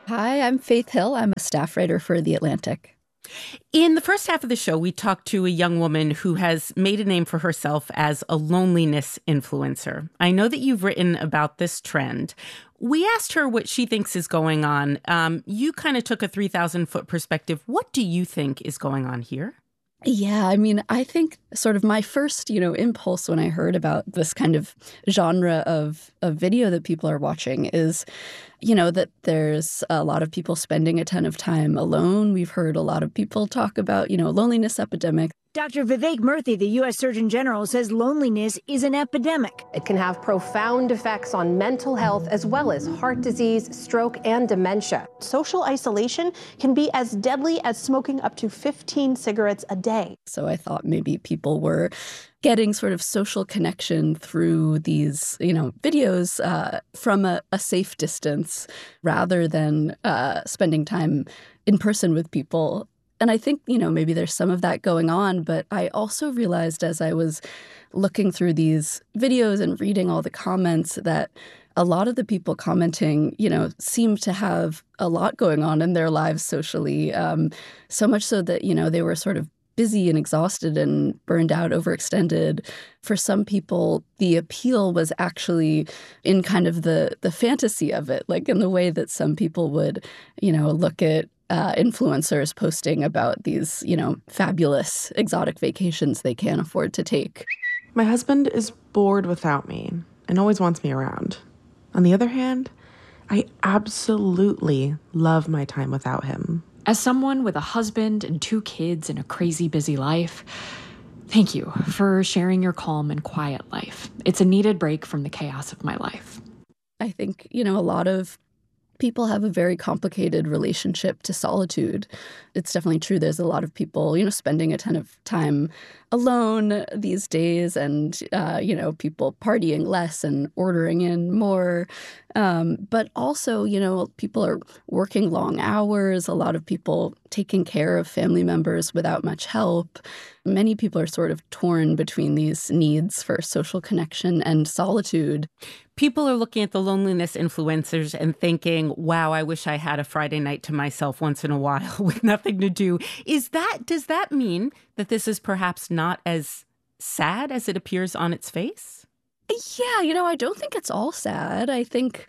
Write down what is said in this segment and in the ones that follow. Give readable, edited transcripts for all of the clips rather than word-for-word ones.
Hi, I'm Faith Hill. I'm a staff writer for The Atlantic. In the first half of the show, we talked to a young woman who has made a name for herself as a loneliness influencer. I know that you've written about this trend. We asked her what she thinks is going on. You kind of took a 3,000-foot perspective. What do you think is going on here? Yeah, I mean, I think sort of my first, impulse when I heard about this kind of genre of video that people are watching is, that there's a lot of people spending a ton of time alone. We've heard a lot of people talk about, loneliness epidemic. Dr. Vivek Murthy, the U.S. Surgeon General, says loneliness is an epidemic. It can have profound effects on mental health as well as heart disease, stroke, and dementia. Social isolation can be as deadly as smoking up to 15 cigarettes a day. So I thought maybe people were getting sort of social connection through these, videos from a safe distance rather than spending time in person with people. And I think, maybe there's some of that going on, but I also realized as I was looking through these videos and reading all the comments that a lot of the people commenting, seem to have a lot going on in their lives socially, so much so that, they were sort of busy and exhausted and burned out, overextended. For some people, the appeal was actually in kind of the fantasy of it, like in the way that some people would, look at influencers posting about these, fabulous exotic vacations they can't afford to take. My husband is bored without me and always wants me around. On the other hand, I absolutely love my time without him. As someone with a husband and 2 kids and a crazy busy life, thank you for sharing your calm and quiet life. It's a needed break from the chaos of my life. I think, a lot of people have a very complicated relationship to solitude. It's definitely true. There's a lot of people, spending a ton of time alone these days and, people partying less and ordering in more. But also, people are working long hours. A lot of people taking care of family members without much help. Many people are sort of torn between these needs for social connection and solitude. People are looking at the loneliness influencers and thinking, wow, I wish I had a Friday night to myself once in a while with nothing to do. Does that mean that this is perhaps not as sad as it appears on its face? Yeah, I don't think it's all sad. I think,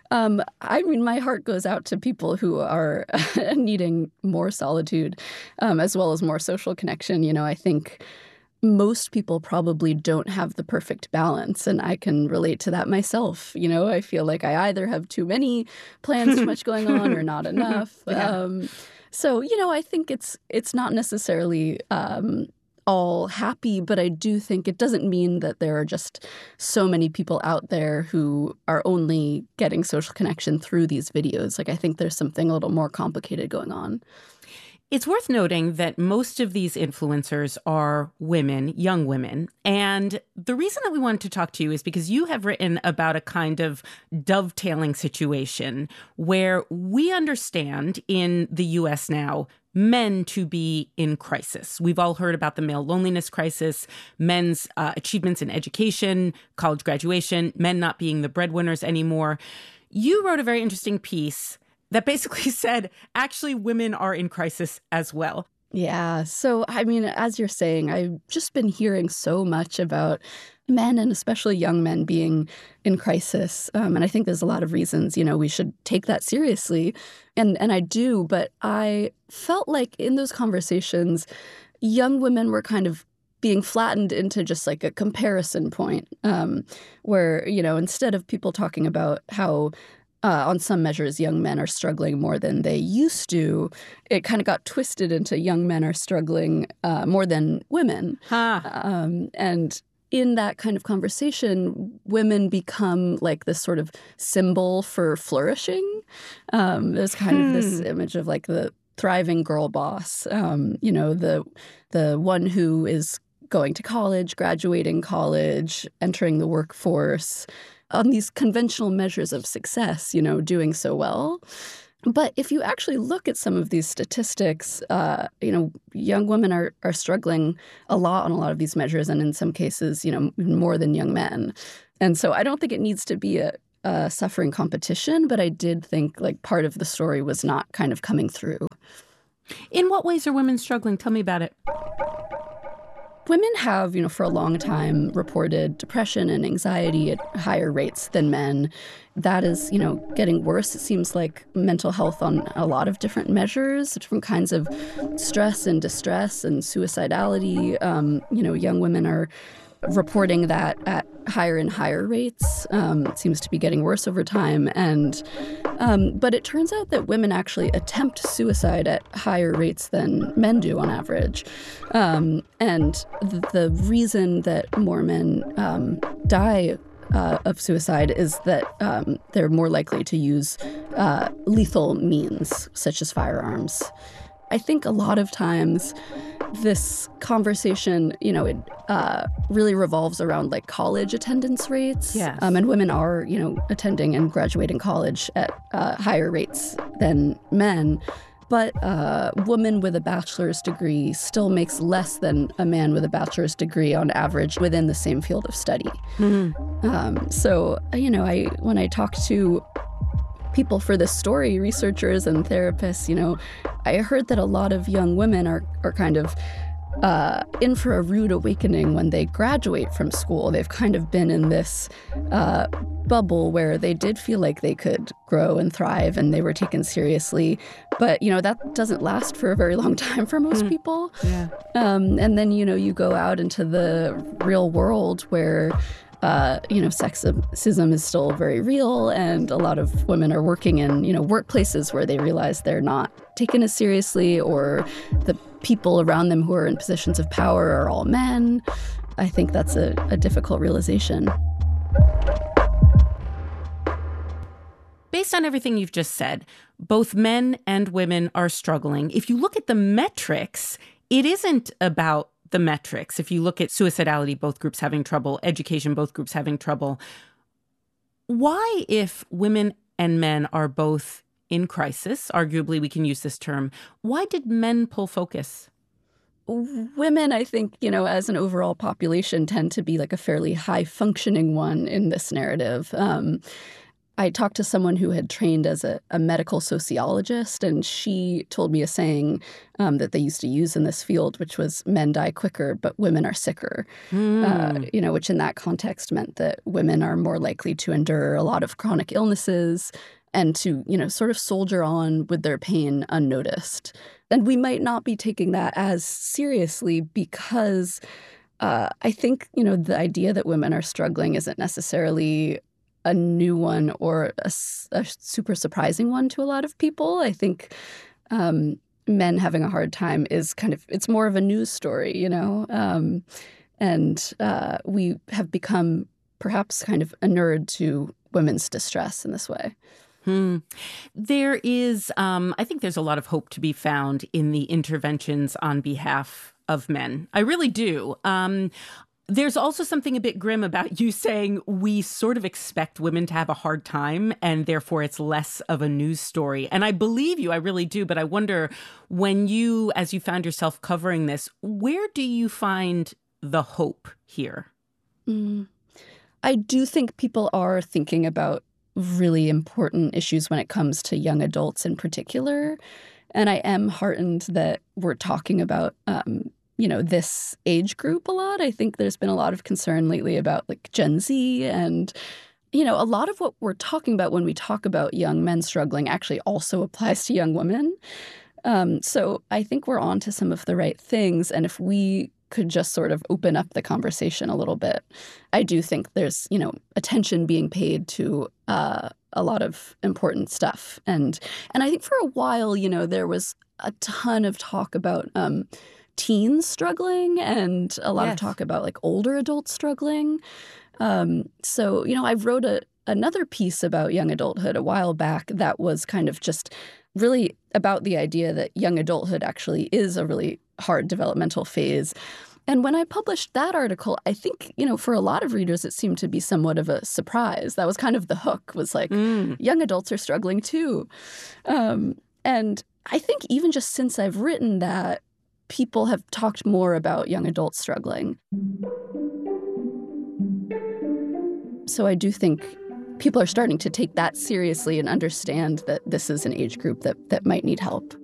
my heart goes out to people who are needing more solitude as well as more social connection. I think most people probably don't have the perfect balance, and I can relate to that myself. I feel like I either have too many plans, too much going on, or not enough. Yeah. So, I think it's not necessarily all happy, but I do think it doesn't mean that there are just so many people out there who are only getting social connection through these videos. Like, I think there's something a little more complicated going on. It's worth noting that most of these influencers are women, young women. And the reason that we wanted to talk to you is because you have written about a kind of dovetailing situation where we understand in the U.S. now men to be in crisis. We've all heard about the male loneliness crisis, men's achievements in education, college graduation, men not being the breadwinners anymore. You wrote a very interesting piece that basically said, actually, women are in crisis as well. Yeah. So, as you're saying, I've just been hearing so much about men and especially young men being in crisis. And I think there's a lot of reasons, we should take that seriously. And I do. But I felt like in those conversations, young women were kind of being flattened into just like a comparison point where, instead of people talking about how on some measures, young men are struggling more than they used to, it kind of got twisted into young men are struggling more than women. And in that kind of conversation, women become like this sort of symbol for flourishing. There's kind of this image of like the thriving girl boss, the one who is going to college, graduating college, entering the workforce, on these conventional measures of success, doing so well. But if you actually look at some of these statistics, young women are struggling a lot on a lot of these measures, and in some cases, more than young men. And so I don't think it needs to be suffering competition, but I did think like part of the story was not kind of coming through. In what ways are women struggling? Tell me about it. Women have, for a long time reported depression and anxiety at higher rates than men. That is, getting worse. It seems like mental health on a lot of different measures, different kinds of stress and distress and suicidality. Young women are reporting that at higher and higher rates. It seems to be getting worse over time. But it turns out that women actually attempt suicide at higher rates than men do on average. And the reason that more men die of suicide is that they're more likely to use lethal means, such as firearms. I think a lot of times this conversation, it really revolves around like college attendance rates. Yes. And women are, attending and graduating college at higher rates than men. But a woman with a bachelor's degree still makes less than a man with a bachelor's degree on average within the same field of study. Mm-hmm. So, when I talk to people for this story, researchers and therapists, I heard that a lot of young women are kind of in for a rude awakening when they graduate from school. They've kind of been in this bubble where they did feel like they could grow and thrive and they were taken seriously. But, that doesn't last for a very long time for most people. Yeah. And then, you go out into the real world where sexism is still very real, and a lot of women are working in, workplaces where they realize they're not taken as seriously, or the people around them who are in positions of power are all men. I think that's a difficult realization. Based on everything you've just said, both men and women are struggling. If you look at the metrics, it isn't about the metrics. If you look at suicidality, both groups having trouble, education, both groups having trouble. Why, if women and men are both in crisis, arguably we can use this term, why did men pull focus? Women, I think, as an overall population, tend to be like a fairly high-functioning one in this narrative. I talked to someone who had trained as a medical sociologist, and she told me a saying that they used to use in this field, which was men die quicker, but women are sicker, which in that context meant that women are more likely to endure a lot of chronic illnesses and to, sort of soldier on with their pain unnoticed. And we might not be taking that as seriously because I think, the idea that women are struggling isn't necessarily a new one or a super surprising one to a lot of people. I think men having a hard time is it's more of a news story, and we have become perhaps kind of inured to women's distress in this way. There is, I think there's a lot of hope to be found in the interventions on behalf of men. I really do. There's also something a bit grim about you saying we sort of expect women to have a hard time and therefore it's less of a news story. And I believe you, I really do. But I wonder as you found yourself covering this, where do you find the hope here? I do think people are thinking about really important issues when it comes to young adults in particular. And I am heartened that we're talking about this age group a lot. I think there's been a lot of concern lately about like Gen Z and, a lot of what we're talking about when we talk about young men struggling actually also applies to young women. So I think we're on to some of the right things. And if we could just sort of open up the conversation a little bit, I do think there's, attention being paid to a lot of important stuff. And I think for a while, there was a ton of talk about teens struggling and a lot of talk about like older adults struggling. So, I wrote another piece about young adulthood a while back that was kind of just really about the idea that young adulthood actually is a really hard developmental phase. And when I published that article, I think, for a lot of readers, it seemed to be somewhat of a surprise. That was kind of the hook, was like, young adults are struggling too. And I think even just since I've written that, people have talked more about young adults struggling. So I do think people are starting to take that seriously and understand that this is an age group that might need help.